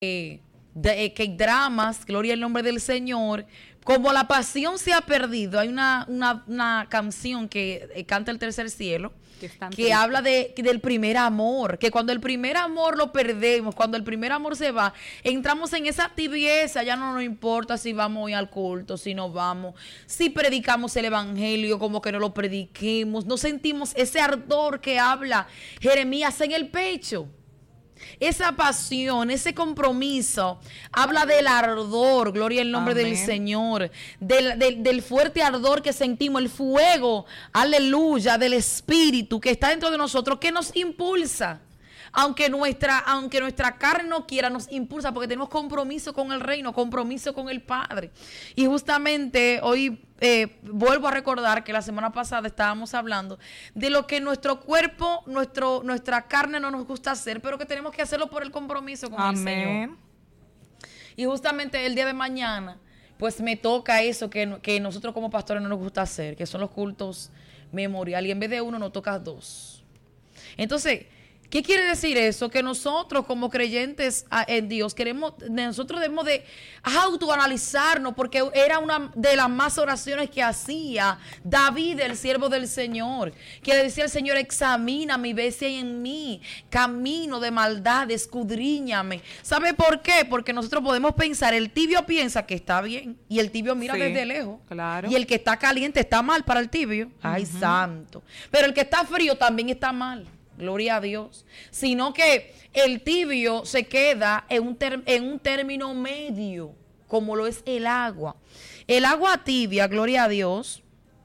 que dramas, gloria al nombre del Señor. Como la pasión se ha perdido, hay una canción que canta el Tercer Cielo, que habla del primer amor, que cuando el primer amor lo perdemos, cuando el primer amor se va, entramos en esa tibieza, ya no nos importa si vamos hoy al culto, si no vamos, si predicamos el evangelio, como que no lo prediquemos, no sentimos ese ardor que habla Jeremías en el pecho. Esa pasión, ese compromiso, habla del ardor, gloria al nombre del Señor, del fuerte ardor que sentimos, el fuego, aleluya, del Espíritu que está dentro de nosotros, que nos impulsa. Aunque nuestra carne no quiera, nos impulsa porque tenemos compromiso con el reino, compromiso con el Padre. Y justamente hoy vuelvo a recordar que la semana pasada estábamos hablando de lo que nuestro cuerpo, nuestra carne no nos gusta hacer, pero que tenemos que hacerlo por el compromiso con el Señor. Y justamente el día de mañana, pues me toca eso que nosotros como pastores no nos gusta hacer, que son los cultos memorial, y en vez de uno nos toca dos. Entonces, ¿qué quiere decir eso? Que nosotros como creyentes en Dios nosotros debemos de autoanalizarnos, porque era una de las más oraciones que hacía David, el siervo del Señor, que le decía al Señor: examíname y ve si hay en mí camino de maldad, escudriñame. ¿Sabe por qué? Porque nosotros podemos pensar, el tibio piensa que está bien y el tibio mira desde lejos. Claro. Y el que está caliente está mal para el tibio. Ay, santo. Pero el que está frío también está mal. Gloria a Dios. Sino que el tibio se queda en un término medio, como lo es el agua. El agua tibia, gloria a Dios,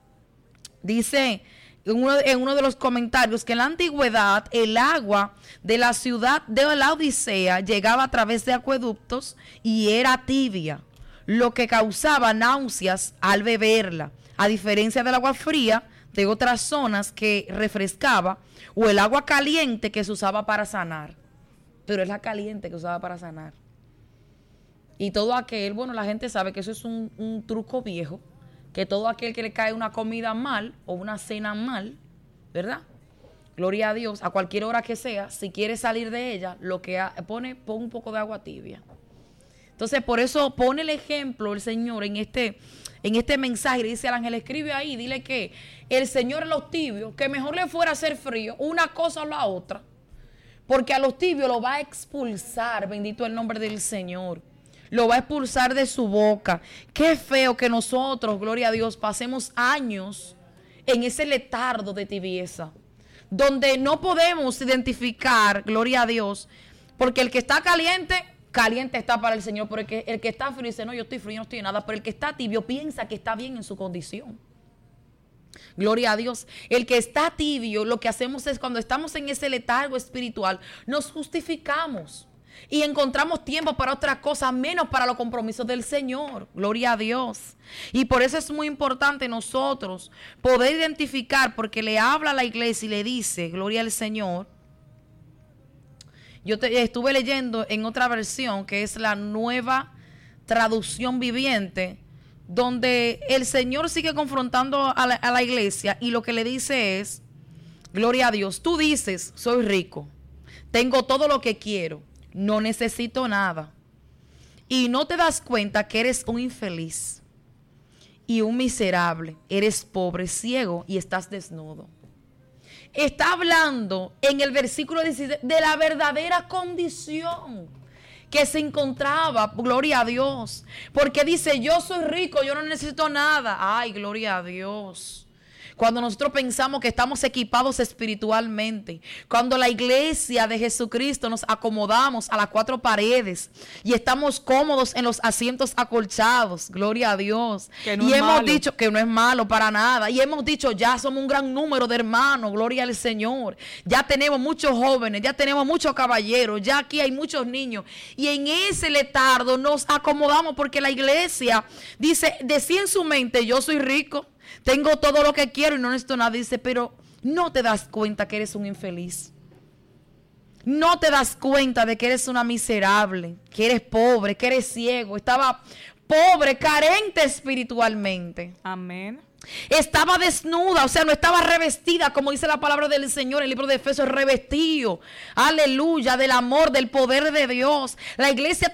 dice en uno de los comentarios que en la antigüedad el agua de la ciudad de la Odisea llegaba a través de acueductos y era tibia, lo que causaba náuseas al beberla, a diferencia del agua fría de otras zonas que refrescaba, o el agua caliente que se usaba para sanar. Pero es la caliente que se usaba para sanar. Y todo aquel, bueno, la gente sabe que eso es un truco viejo, que todo aquel que le cae una comida mal o una cena mal, ¿verdad? Gloria a Dios, a cualquier hora que sea, si quiere salir de ella, lo que pone un poco de agua tibia. Entonces, por eso pone el ejemplo el Señor en este mensaje. Le dice al ángel: escribe ahí, dile que el Señor a los tibios, que mejor le fuera a hacer frío, una cosa o la otra, porque a los tibios lo va a expulsar, bendito el nombre del Señor, lo va a expulsar de su boca. Qué feo que nosotros, gloria a Dios, pasemos años en ese letardo de tibieza, donde no podemos identificar, gloria a Dios, porque el que está caliente está para el Señor, pero el que está frío dice: no, yo estoy frío, no estoy en nada. Pero el que está tibio piensa que está bien en su condición. Gloria a Dios. El que está tibio, lo que hacemos es, cuando estamos en ese letargo espiritual, nos justificamos y encontramos tiempo para otras cosas, menos para los compromisos del Señor. Gloria a Dios. Y por eso es muy importante nosotros poder identificar, porque le habla a la iglesia y le dice, gloria al Señor. Yo estuve leyendo en otra versión, que es la Nueva Traducción Viviente, donde el Señor sigue confrontando a la iglesia, y lo que le dice es: gloria a Dios, tú dices, soy rico, tengo todo lo que quiero, no necesito nada, y no te das cuenta que eres un infeliz y un miserable, eres pobre, ciego y estás desnudo. Está hablando en el versículo 17 de la verdadera condición que se encontraba, gloria a Dios, porque dice: yo soy rico, yo no necesito nada. Ay, gloria a Dios. Cuando nosotros pensamos que estamos equipados espiritualmente, cuando la iglesia de Jesucristo nos acomodamos a las cuatro paredes y estamos cómodos en los asientos acolchados, gloria a Dios, y hemos dicho que no es malo para nada, y hemos dicho: ya somos un gran número de hermanos, gloria al Señor, ya tenemos muchos jóvenes, ya tenemos muchos caballeros, ya aquí hay muchos niños, y en ese letardo nos acomodamos porque la iglesia decía en su mente: yo soy rico, tengo todo lo que quiero y no necesito nada. Dice: pero no te das cuenta que eres un infeliz. No te das cuenta de que eres una miserable, que eres pobre, que eres ciego. Estaba pobre, carente espiritualmente. Amén. Estaba desnuda, o sea, no estaba revestida, como dice la palabra del Señor en el libro de Efesios, revestido, aleluya, del amor, del poder de Dios. La iglesia